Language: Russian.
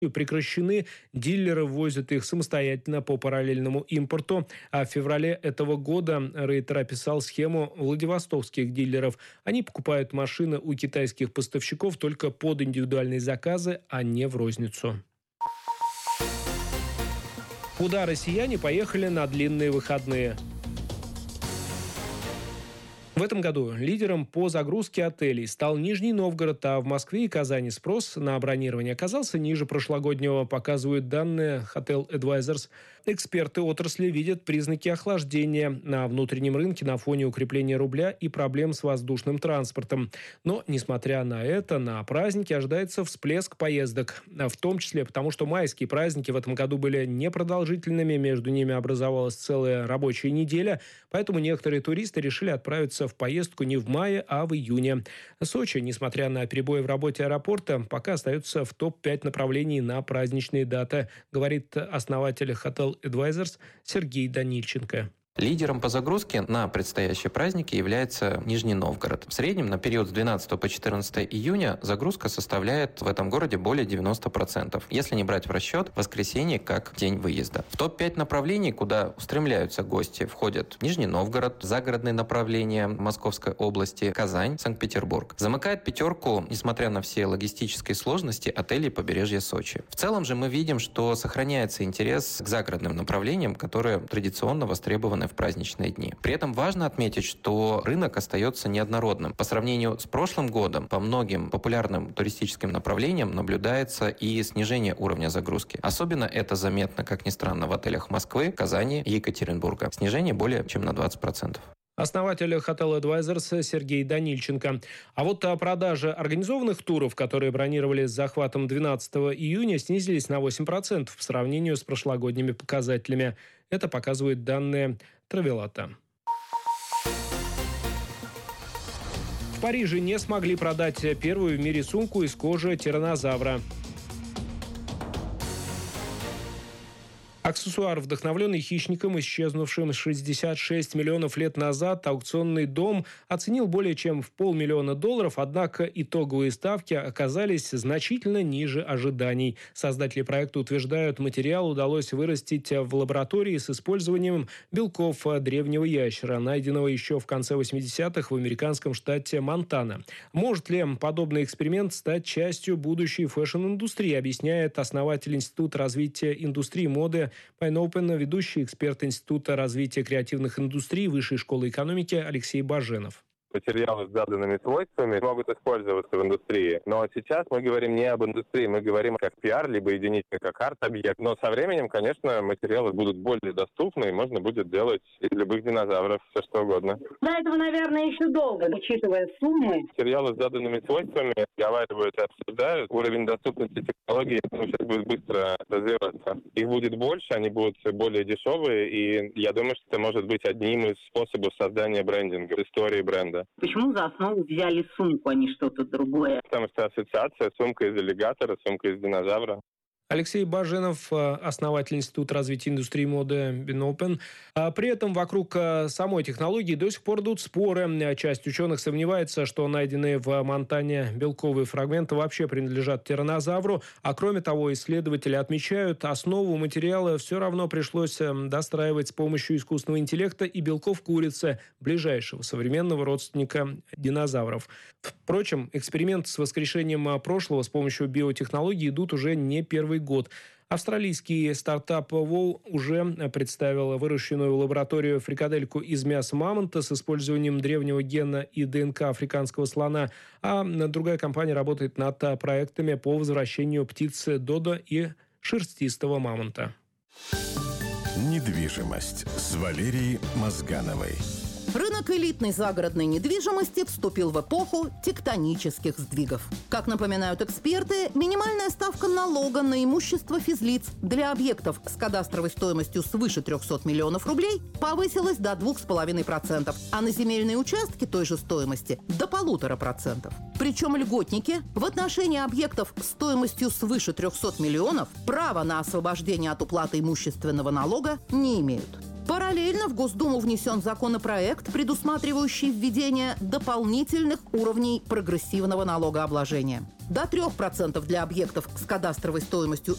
прекращены, дилеры ввозят их самостоятельно по параллельному импорту. А в феврале этого года Рейтер описал схему владивостокских дилеров. Они покупают машины у китайских поставщиков только под индивидуальные заказы, а не в розницу. Куда россияне поехали на длинные выходные? В этом году лидером по загрузке отелей стал Нижний Новгород, а в Москве и Казани спрос на бронирование оказался ниже прошлогоднего, показывают данные Hotel Advisors. Эксперты отрасли видят признаки охлаждения на внутреннем рынке на фоне укрепления рубля и проблем с воздушным транспортом. Но, несмотря на это, на праздники ожидается всплеск поездок. В том числе потому, что майские праздники в этом году были непродолжительными, между ними образовалась целая рабочая неделя, поэтому некоторые туристы решили отправиться в поездку не в мае, а в июне. Сочи, несмотря на перебои в работе аэропорта, пока остается в топ-5 направлений на праздничные даты, говорит основатель Hotel Advisors Сергей Данильченко. Лидером по загрузке на предстоящие праздники является Нижний Новгород. В среднем на период с 12 по 14 июня загрузка составляет в этом городе более 90%, если не брать в расчет воскресенье как день выезда. В топ-5 направлений, куда устремляются гости, входят Нижний Новгород, загородные направления Московской области, Казань, Санкт-Петербург. Замыкает пятерку, несмотря на все логистические сложности, отели побережья Сочи. В целом же мы видим, что сохраняется интерес к загородным направлениям, которые традиционно востребованы в праздничные дни. При этом важно отметить, что рынок остается неоднородным. По сравнению с прошлым годом по многим популярным туристическим направлениям наблюдается и снижение уровня загрузки. Особенно это заметно, как ни странно, в отелях Москвы, Казани и Екатеринбурга. Снижение более чем на 20%. Основатель Hotel Advisors Сергей Данильченко. А вот продажи организованных туров, которые бронировали с захватом 12 июня, снизились на 8% в сравнении с прошлогодними показателями. Это показывают данные Травелата. В Париже не смогли продать первую в мире сумку из кожи тираннозавра. Аксессуар, вдохновленный хищником, исчезнувшим 66 миллионов лет назад, аукционный дом оценил более чем в $500 000, однако итоговые ставки оказались значительно ниже ожиданий. Создатели проекта утверждают, материал удалось вырастить в лаборатории с использованием белков древнего ящера, найденного еще в конце 80-х в американском штате Монтана. Может ли подобный эксперимент стать частью будущей фэшн-индустрии, объясняет основатель Института развития индустрии моды Pineopen, ведущий эксперт Института развития креативных индустрий Высшей школы экономики Алексей Баженов. Материалы с заданными свойствами могут использоваться в индустрии. Но сейчас мы говорим не об индустрии, мы говорим как пиар, либо единица, как арт-объект. Но со временем, конечно, материалы будут более доступны, и можно будет делать из любых динозавров все что угодно. До этого, наверное, еще долго, учитывая суммы. Материалы с заданными свойствами разговаривают и обсуждают. Уровень доступности технологий сейчас будет быстро развиваться. Их будет больше, они будут более дешевые, и я думаю, что это может быть одним из способов создания брендинга, истории бренда. Почему за основу взяли сумку, а не что-то другое? Потому что ассоциация сумка из аллигатора, сумка из динозавра. Алексей Баженов, основатель Института развития индустрии моды Pineopen. При этом вокруг самой технологии до сих пор идут споры. Часть ученых сомневается, что найденные в Монтане белковые фрагменты вообще принадлежат тираннозавру. А кроме того, исследователи отмечают, основу материала все равно пришлось достраивать с помощью искусственного интеллекта и белков курицы, ближайшего современного родственника динозавров. Впрочем, эксперименты с воскрешением прошлого с помощью биотехнологий идут уже не первый год. Австралийский стартап Wow уже представил выращенную в лаборатории фрикадельку из мяса мамонта с использованием древнего гена и ДНК африканского слона, а другая компания работает над проектами по возвращению птицы додо и шерстистого мамонта. Недвижимость с Валерией Мозгановой. Рынок элитной загородной недвижимости вступил в эпоху тектонических сдвигов. Как напоминают эксперты, минимальная ставка налога на имущество физлиц для объектов с кадастровой стоимостью свыше 300 миллионов рублей повысилась до 2,5%, а на земельные участки той же стоимости до 1,5%. Причем льготники в отношении объектов стоимостью свыше 300 миллионов права на освобождение от уплаты имущественного налога не имеют. Параллельно в Госдуму внесен законопроект, предусматривающий введение дополнительных уровней прогрессивного налогообложения. До 3% для объектов с кадастровой стоимостью